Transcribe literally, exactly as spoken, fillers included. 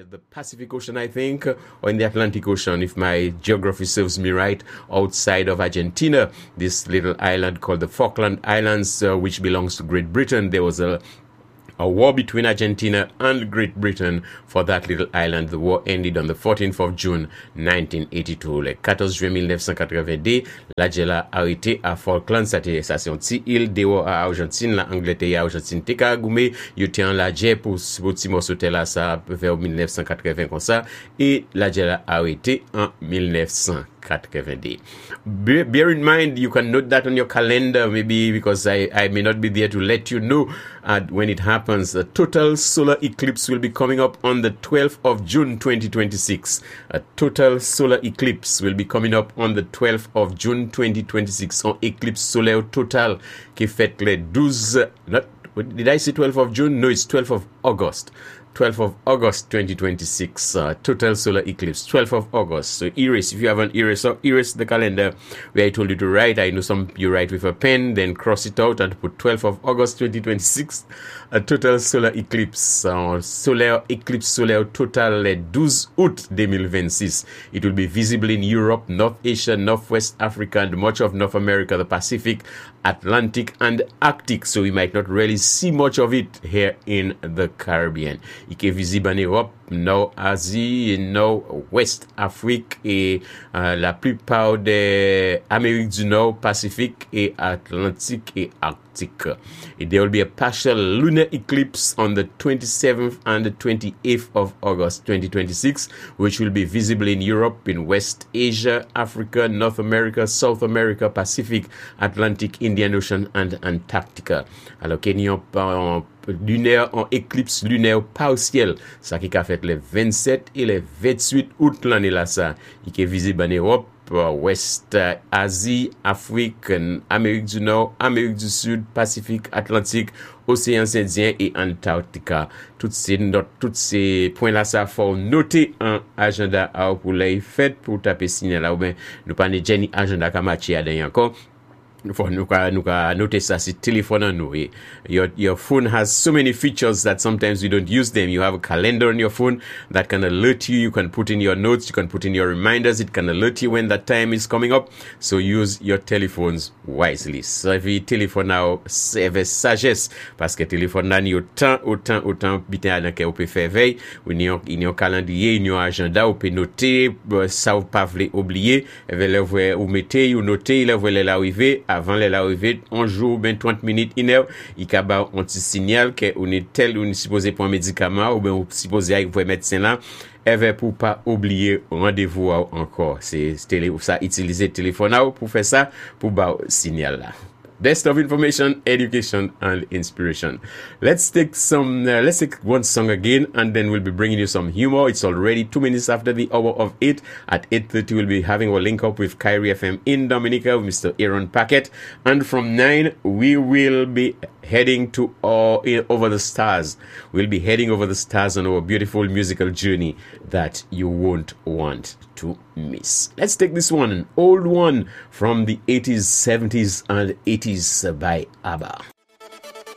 the Pacific Ocean, I think, or in the Atlantic Ocean, if my geography serves me right, outside of Argentina. This little island called the Falkland Islands, uh, which belongs to Great Britain. There was a A war between Argentina and Great Britain for that little island. The war ended on the fourteenth of June nineteen eighty-two. Le quatorze juin mille neuf cent quatre-vingt-deux, la jela arrêté à Falkland. Ça te ça c'est une petite île dehors à Argentine. La Angleterre et Argentine te kagoumé. Yo te en la jet pour pour petit morceau là ça vers mille neuf cent quatre-vingts comme ça. Et la jela arrêté en mille neuf cent quatre-vingt-deux. Bear, bear in mind, you can note that on your calendar, maybe because I, I may not be there to let you know uh, when it happens. A total solar eclipse will be coming up on the twelfth of June twenty twenty-six. A total solar eclipse will be coming up on the twelfth of June twenty twenty-six. Un éclipse solaire total qui fait le douze... Not, did I say twelfth of June? No, it's twelfth of August. twelfth of August twenty twenty-six, uh, total solar eclipse, twelfth of August. So erase, if you have an eraser, erase the calendar where I told you to write. I know some you write with a pen, then cross it out and put twelfth of August twenty twenty-six, a total solar eclipse, uh, solar eclipse solaire total le douze août twenty twenty-six. It will be visible in Europe, North Asia, Northwest Africa, and much of North America, the Pacific, Atlantic, and Arctic. So we might not really see much of it here in the Caribbean. Il est visible en Europe, Nord Asie, Nord West Afrique et euh, la plupart des Amériques du Nord, Pacifique et Atlantique et Arctique. And there will be a partial lunar eclipse on the twenty-seventh and the twenty-eighth of August twenty twenty-six, which will be visible in Europe, in West Asia, Africa, North America, South America, Pacific, Atlantic, Indian Ocean, and Antarctica. Alors qu'il y a un lunaire en éclipse lunaire partiel, ça qui a fait le vingt-sept et le vingt-huit août l'année là ça, il est visible en Europe, West Asie, Afrique, Amérique du Nord, Amérique du Sud, Pacifique, Atlantique, Océan Indien et Antarctica. Toutes ces notes, tous ces points là ça faut noter en agenda pour les fêtes pour taper signal là ou bien nous pas Jenny agenda comme match à encore. For nuka nuka notice as it telephone no your your phone has so many features that sometimes we don't use them. You have a calendar on your phone that can alert you. You can put in your notes. You can put in your reminders. It can alert you when that time is coming up. So use your telephones wisely. So if you telephone now, save sagesse parce que téléphone là ni autant autant autant bitin dans que vous pouvez faire veille. Ou ni in your calendrier, in your agenda, vous pouvez noter ça vous pas vle oublier. Vous mettez, vous notez, là vous allez l'arriver. Avant l'arrivée, un jour, ben trente minutes, une heure, il y a un petit signal que on est tel, on est supposé pour un médicament, ou bien on est supposé avec votre médecin là, et pour pas oublier rendez-vous encore. C'est télé, ça, utiliser téléphone pour faire ça, pour ba signal là. Best of information, education, and inspiration. Let's take some, uh, let's take one song again, and then we'll be bringing you some humor. It's already two minutes after the hour of eight. At eight thirty, we'll be having a link up with Kyrie F M in Dominica with Mister Aaron Packett. And from nine, we will be heading to uh, over the stars. We'll be heading over the stars on our beautiful musical journey that you won't want to miss. Let's take this one, an old one from the eighties, seventies, and eighties by ABBA.